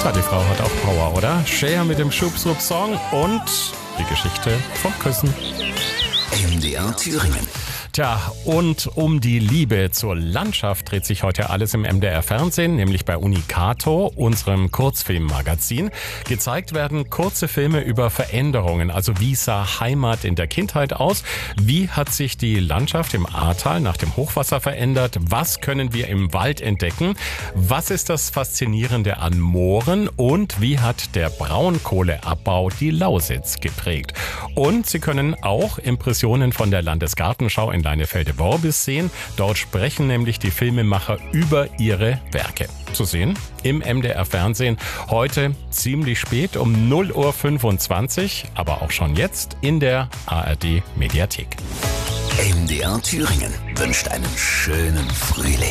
Ja, die Frau hat auch Power, oder? Cher mit dem Schubs-Rub-Song und die Geschichte vom Küssen. MDR Thüringen. Tja, und um die Liebe zur Landschaft dreht sich heute alles im MDR Fernsehen, nämlich bei Unicato, unserem Kurzfilmmagazin. Gezeigt werden kurze Filme über Veränderungen, also wie sah Heimat in der Kindheit aus? Wie hat sich die Landschaft im Ahrtal nach dem Hochwasser verändert? Was können wir im Wald entdecken? Was ist das Faszinierende an Mooren? Und wie hat der Braunkohleabbau die Lausitz geprägt? Und Sie können auch Impressionen von der Landesgartenschau in Leinefelde-Worbis sehen. Dort sprechen nämlich die Filmemacher über ihre Werke. Zu sehen im MDR Fernsehen heute ziemlich spät um 0:25 Uhr, aber auch schon jetzt in der ARD Mediathek. MDR Thüringen wünscht einen schönen Frühling.